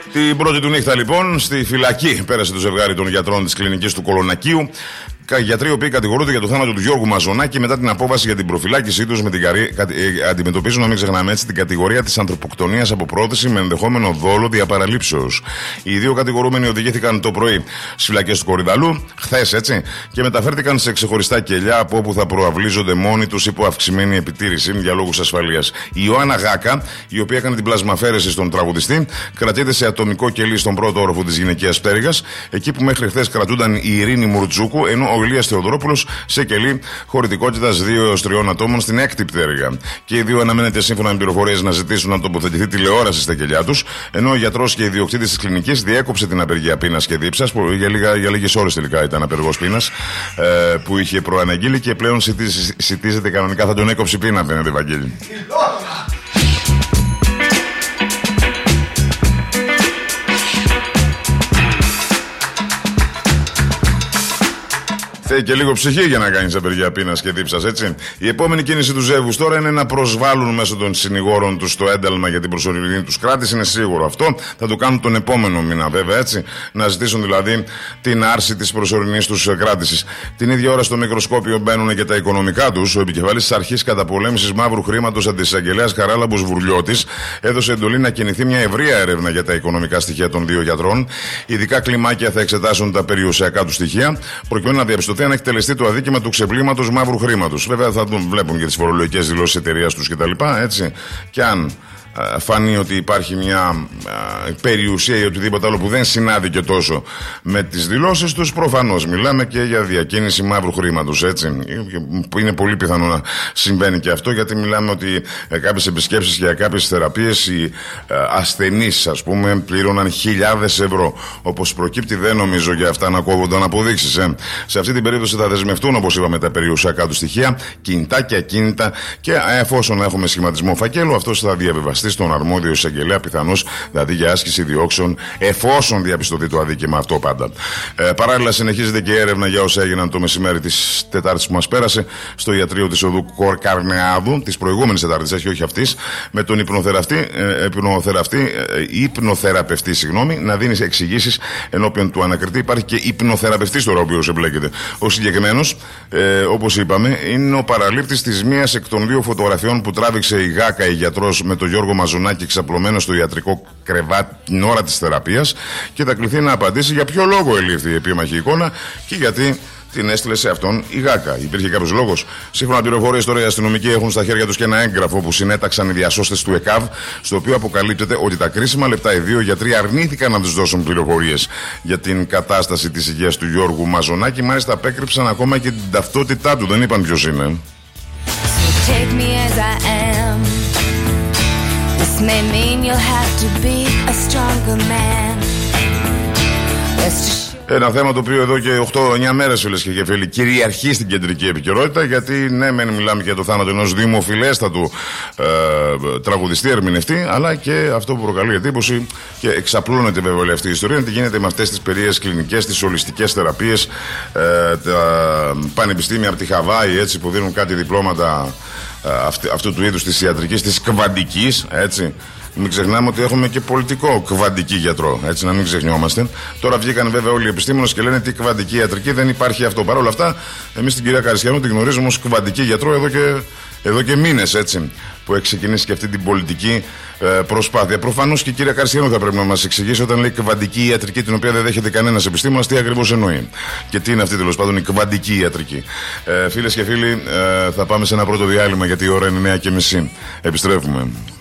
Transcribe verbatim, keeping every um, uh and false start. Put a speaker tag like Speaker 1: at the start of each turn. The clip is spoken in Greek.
Speaker 1: Την πρώτη του νύχτα λοιπόν στη φυλακή πέρασε το ζευγάρι των γιατρών της κλινικής του Κολονακίου. Γιατροί οι οποίοι κατηγορούνται για το θάνατο του Γιώργου Μαζονάκη μετά την απόβαση για την προφυλάκησή τους με την καρή... αντιμετωπίζουν, να μην ξεχνάμε έτσι, την κατηγορία της ανθρωποκτονίας από πρόθεση με ενδεχόμενο δόλο διαπαραλήψεως. Οι δύο κατηγορούμενοι οδηγήθηκαν το πρωί στις φυλακές του Κορυδαλού, χθες έτσι, και μεταφέρθηκαν σε ξεχωριστά κελιά από όπου θα προαυλίζονται μόνοι τους υπό αυξημένη επιτήρηση για λόγους ασφαλείας. Η Ιωάννα Γάκα, η οποία έκανε την πλασμαφέρεση στον τραγουδιστή, κρατείται σε ατομικό κελί στον πρώτο όροφο της γυναικείας πτέρυγας, εκεί που μέχρι χθες κρατούνταν η Ειρήνη Μουρτζούκου, ενώ ο Ηλίας Θεοδωρόπουλος σε κελί χωρητικότητας δύο έως τρία ατόμων στην έκτη πτέρυγα. Και οι δύο αναμένεται σύμφωνα με πληροφορίες να ζητήσουν να τοποθετηθεί τηλεόραση στα κελιά τους, ενώ ο γιατρός και ιδιοκτήτης της κλινικής διέκοψε την απεργία πείνας και δίψας, που για, λίγα, για λίγες ώρες τελικά ήταν απεργός πείνας, ε, που είχε προαναγγείλει και πλέον σητίζεται κανονικά. Θα τον έκοψει πείνα, φαίνεται, Βαγγέλη. Θέλει και λίγο ψυχή για να κάνεις απεργία πείνας και δίψας, έτσι. Η επόμενη κίνηση του Ζεύγους τώρα είναι να προσβάλλουν μέσω των συνηγόρων τους το ένταλμα για την προσωρινή τους κράτηση. Είναι σίγουρο αυτό. Θα το κάνουν τον επόμενο μήνα, βέβαια, έτσι. Να ζητήσουν δηλαδή την άρση της προσωρινής τους κράτησης. Την ίδια ώρα στο μικροσκόπιο μπαίνουν και τα οικονομικά τους. Ο επικεφαλής της Αρχής Καταπολέμησης Μαύρου Χρήματος, αντισαγγελέας Χαράλαμπος Βουρλιώτης, έδωσε εντολή να κινηθεί μια ευρεία έρευνα για τα οικονομικά στοιχεία των δύο γιατρών. Ειδικά κλιμάκια θα εξετάσουν τα περιουσιακά του στοιχεία, προκειμένου να διαπιστωθεί αν έχει τελεστεί το αδίκημα του ξεπλήματος μαύρου χρήματος. Βέβαια θα τον βλέπουν και τις φορολογικές δηλώσεις της εταιρείας τους κτλ. Έτσι. Και αν α, φανεί ότι υπάρχει μια α, περιουσία ή οτιδήποτε άλλο που δεν συνάδει και τόσο με τις δηλώσεις τους, προφανώς μιλάμε και για διακίνηση μαύρου χρήματος. Έτσι. Είναι πολύ πιθανό να συμβαίνει και αυτό, γιατί μιλάμε ότι ε, κάποιες επισκέψεις για κάποιες θεραπείες οι ε, ασθενείς, ας πούμε, πλήρωναν χιλιάδες ευρώ. Όπως προκύπτει, δεν νομίζω για αυτά να κόβονταν αποδείξεις. Ε. Σε αυτή την περίπτωση θα δεσμευτούν, όπως είπαμε, τα περιουσιακά του στοιχεία, κινητά και ακίνητα, και εφόσον έχουμε σχηματισμό φακέλου, αυτός θα διαβιβαστεί στον αρμόδιο εισαγγελέα, πιθανώς δηλαδή για άσκηση διώξεων, εφόσον διαπιστωθεί το αδίκημα αυτό πάντα. Ε, παράλληλα, συνεχίζεται και η έρευνα για όσα έγιναν το μεσημέρι της Τετάρτης που μας πέρασε στο ιατρείο της οδού Κορκαρνεάδου, της προηγούμενης Τετάρτης, όχι, όχι αυτής, με τον υπνοθεραπευτή, ε, υπνοθεραπευτή, ε, υπνοθεραπευτή συγγνώμη, να δίνει εξηγήσεις ενώπιον του ανακριτή. Υπάρχει και υπνοθεραπευτής τώρα ο οποίος εμπλέκεται. Ο συγκεκριμένος, ε, όπως είπαμε, είναι ο παραλήπτης της μίας εκ των δύο φωτογραφιών που τράβηξε η Γάκα, η γιατρός, με τον Γιώργο Μαζονάκη ξαπλωμένο στο ιατρικό κρεβάτι την ώρα της θεραπείας, και θα κληθεί να απαντήσει για ποιο λόγο ελήφθη η επίμαχη εικόνα και γιατί την έστειλε σε αυτόν η Γάκα. Υπήρχε κάποιος λόγος? Σύμφωνα με πληροφορίες, τώρα οι αστυνομικοί έχουν στα χέρια τους και ένα έγγραφο που συνέταξαν οι διασώστες του ΕΚΑΒ, στο οποίο αποκαλύπτεται ότι τα κρίσιμα λεπτά οι δύο γιατροί αρνήθηκαν να τους δώσουν πληροφορίες για την κατάσταση της υγείας του Γιώργου Μαζονάκη. Μάλιστα, απέκρυψαν ακόμα και την ταυτότητά του. Δεν είπαν ποιος είναι. Ένα θέμα το οποίο εδώ και οκτώ εννιά μέρες, φίλες και φίλοι, κυριαρχεί στην κεντρική επικαιρότητα, γιατί ναι, μεν μιλάμε για το θάνατο ενός δημοφιλέστατου ε, τραγουδιστή, ερμηνευτή, αλλά και αυτό που προκαλεί εντύπωση και εξαπλώνεται βέβαια όλη αυτή η ιστορία, τι γίνεται με αυτές τις περίεργες κλινικές, τις ολιστικές θεραπείες, ε, τα πανεπιστήμια από τη Χαβάη, έτσι, που δίνουν κάτι διπλώματα ε, αυτού, αυτού του είδους της ιατρικής, της κβαντικής, έτσι. Μην ξεχνάμε ότι έχουμε και πολιτικό κβαντική γιατρό, έτσι, να μην ξεχνιόμαστε. Τώρα βγήκαν βέβαια όλοι οι επιστήμονες και λένε τι κβαντική ιατρική, δεν υπάρχει αυτό. Παρ' όλα αυτά, εμείς την κυρία Καρισιανού την γνωρίζουμε ως κβαντική γιατρό εδώ και, εδώ και μήνες, έτσι, που έχει ξεκινήσει και αυτή την πολιτική ε, προσπάθεια. Προφανώς και η κυρία Καρισιανού θα πρέπει να μας εξηγήσει, όταν λέει κβαντική ιατρική, την οποία δεν δέχεται κανένας επιστήμονας, τι ακριβώς εννοεί. Και τι είναι αυτή τέλος πάντων η κβαντική ιατρική. Ε, φίλες και φίλοι, ε, θα πάμε σε ένα πρώτο διάλειμμα, γιατί η ώρα είναι εννιά και μισή. Επιστρέφουμε.